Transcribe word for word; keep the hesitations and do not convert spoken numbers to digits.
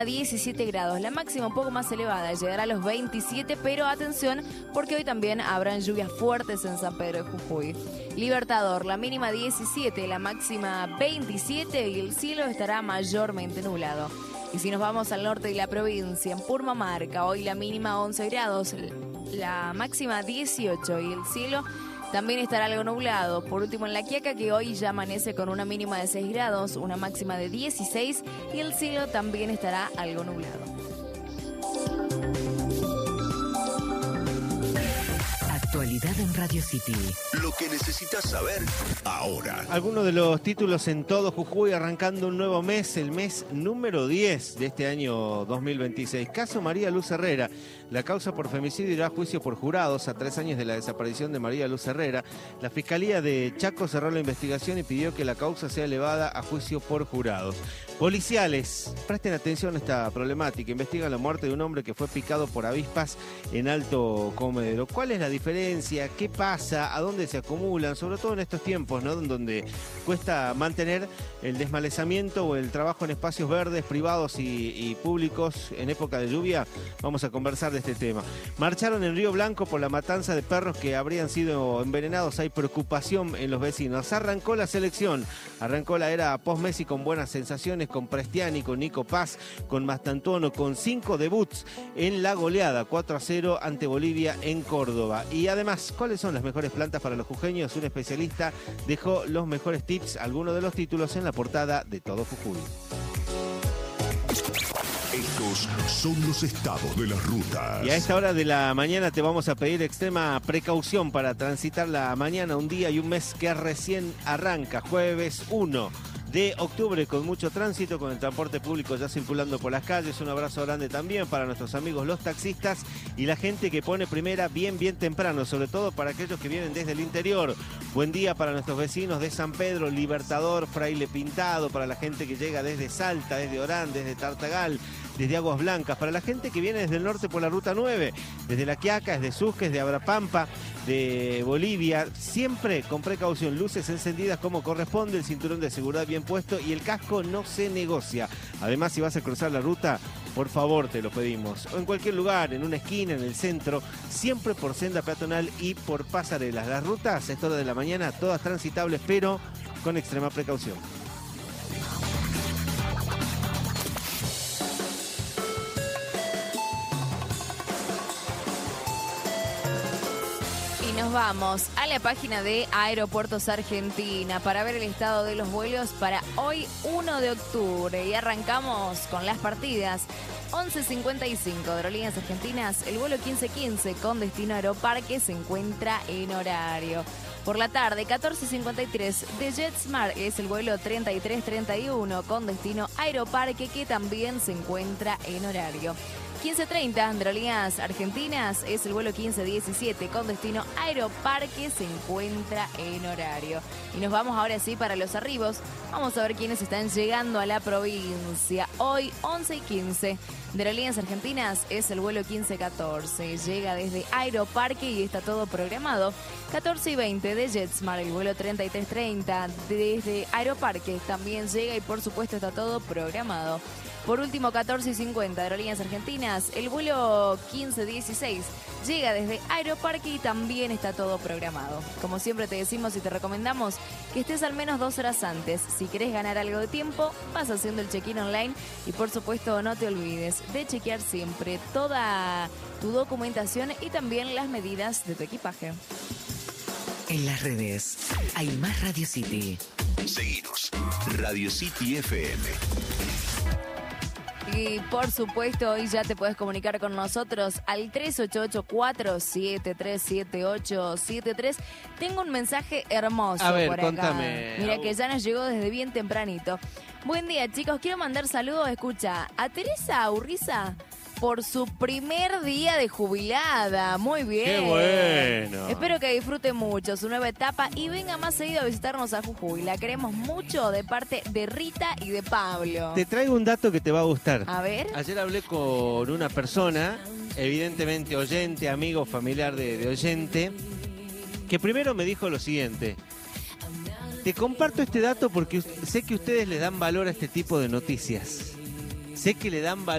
diecisiete grados, la máxima un poco más elevada, llegará a los veintisiete, pero atención porque hoy también habrán lluvias fuertes en San Pedro de Jujuy. Libertador, la mínima diecisiete, la máxima veintisiete y el cielo estará mayormente nublado. Y si nos vamos al norte de la provincia, en Purmamarca, hoy la mínima once grados, la máxima dieciocho y el cielo también estará algo nublado. Por último, en La Quiaca, que hoy ya amanece con una mínima de seis grados, una máxima de dieciséis y el cielo también estará algo nublado. Actualidad en Radio City. Lo que necesitas saber ahora. Algunos de los títulos en todo Jujuy, arrancando un nuevo mes, el mes número diez de este año dos mil veintiséis. Caso María Luz Herrera. La causa por femicidio irá a juicio por jurados a tres años de la desaparición de María Luz Herrera. La Fiscalía de Chaco cerró la investigación y pidió que la causa sea elevada a juicio por jurados. Policiales, presten atención a esta problemática. Investigan la muerte de un hombre que fue picado por avispas en Alto Comedero. ¿Cuál es la diferencia? ¿Qué pasa? ¿A dónde se acumulan? Sobre todo en estos tiempos, ¿no? Donde cuesta mantener el desmalezamiento o el trabajo en espacios verdes, privados y, y públicos en época de lluvia. Vamos a conversar de este tema. Marcharon en Río Blanco por la matanza de perros que habrían sido envenenados. Hay preocupación en los vecinos. Arrancó la selección. Arrancó la era post-Messi con buenas sensaciones, con Prestiani, con Nico Paz, con Mastantuono, con cinco debuts en la goleada cuatro a cero ante Bolivia en Córdoba. Y además, ¿cuáles son las mejores plantas para los jujeños? Un especialista dejó los mejores tips, algunos de los títulos en la portada de Todo Jujuy. Estos son los estados de las rutas. Y a esta hora de la mañana te vamos a pedir extrema precaución para transitar la mañana, un día y un mes que recién arranca, jueves uno de octubre, con mucho tránsito, con el transporte público ya circulando por las calles. Un abrazo grande también para nuestros amigos los taxistas y la gente que pone primera bien, bien temprano, sobre todo para aquellos que vienen desde el interior. Buen día para nuestros vecinos de San Pedro, Libertador, Fraile Pintado, para la gente que llega desde Salta, desde Orán, desde Tartagal, desde Aguas Blancas, para la gente que viene desde el norte por la Ruta nueve, desde La Quiaca, desde Susques, de Abrapampa, de Bolivia, siempre con precaución, luces encendidas como corresponde, el cinturón de seguridad bien puesto y el casco no se negocia. Además, si vas a cruzar la ruta, por favor te lo pedimos, o en cualquier lugar, en una esquina, en el centro, siempre por senda peatonal y por pasarelas. Las rutas a esta hora de la mañana, todas transitables, pero con extrema precaución. Nos vamos a la página de Aeropuertos Argentina para ver el estado de los vuelos para hoy uno de octubre y arrancamos con las partidas. once cincuenta y cinco de Aerolíneas Argentinas, el vuelo quince quince con destino Aeroparque se encuentra en horario. Por la tarde, catorce cincuenta y tres de JetSmart es el vuelo treinta y tres treinta y uno con destino Aeroparque que también se encuentra en horario. quince treinta de Aerolíneas Argentinas es el vuelo quince diecisiete con destino Aeroparque, se encuentra en horario. Y nos vamos ahora sí para los arribos. Vamos a ver quiénes están llegando a la provincia. Hoy, once y quince de Aerolíneas Argentinas es el vuelo quince catorce. Llega desde Aeroparque y está todo programado. catorce y veinte de JetSmart, el vuelo treinta y tres treinta desde Aeroparque también llega y por supuesto está todo programado. Por último, catorce y cincuenta de Aerolíneas Argentinas, el vuelo quince dieciséis llega desde Aeroparque y también está todo programado. Como siempre te decimos y te recomendamos que estés al menos dos horas antes. Si querés ganar algo de tiempo, vas haciendo el check-in online y por supuesto no te olvides de chequear siempre toda tu documentación y también las medidas de tu equipaje. En las redes hay más Radio City. Seguinos, Radio City F M. Y por supuesto, hoy ya te puedes comunicar con nosotros al tres ocho ocho, cuatro siete tres, siete ocho siete tres. Tengo un mensaje hermoso A ver, por acá. contame. Mira que ya nos llegó desde bien tempranito. Buen día, chicos. Quiero mandar saludos. Escucha, a Teresa Urriza por su primer día de jubilada. Muy bien. ¡Qué bueno! Espero que disfrute mucho su nueva etapa y venga más seguido a visitarnos a Jujuy. La queremos mucho de parte de Rita y de Pablo. Te traigo un dato que te va a gustar. A ver. Ayer hablé con una persona, evidentemente oyente, amigo, familiar de, de oyente, que primero me dijo lo siguiente. Te comparto este dato porque sé que ustedes le dan valor a este tipo de noticias. Sé que le dan valor